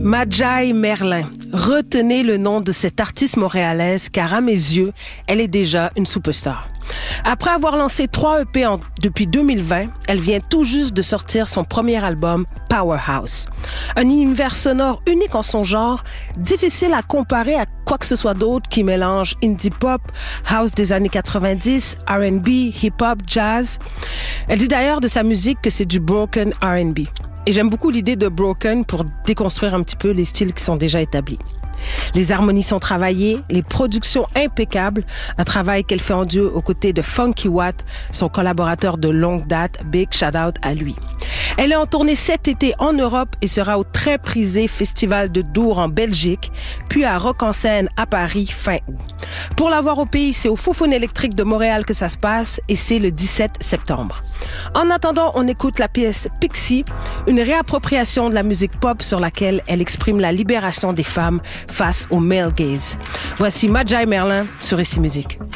Majai Merlin. Retenez le nom de cette artiste montréalaise car à mes yeux, elle est déjà une superstar. Après avoir lancé 3 EP depuis 2020, elle vient tout juste de sortir son premier album, Powerhouse. Un univers sonore unique en son genre, difficile à comparer à quoi que ce soit d'autre qui mélange indie pop, house des années 90, R&B, hip-hop, jazz. Elle dit d'ailleurs de sa musique que c'est du broken R&B. Et j'aime beaucoup l'idée de broken pour déconstruire un petit peu les styles qui sont déjà établis. Les harmonies sont travaillées, les productions impeccables, un travail qu'elle fait en duo aux côtés de Funky Watt, son collaborateur de longue date, big shout out à lui. Elle est en tournée cet été en Europe et sera au très prisé Festival de Dour en Belgique, puis à Rock en Seine à Paris fin août. Pour la voir au pays, c'est au Faux-Faune électrique de Montréal que ça se passe et c'est le 17 septembre. En attendant, on écoute la pièce Pixie, une réappropriation de la musique pop sur laquelle elle exprime la libération des femmes face au male gaze. Voici Majai Merlin sur Ici Musique.